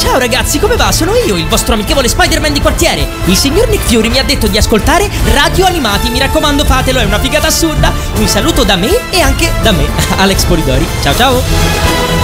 Ciao ragazzi, come va? Sono io, il vostro amichevole Spider-Man di quartiere. Il signor Nick Fury mi ha detto di ascoltare Radio Animati. Mi raccomando, fatelo, è una figata assurda. Un saluto da me e anche da me, Alex Polidori. Ciao ciao.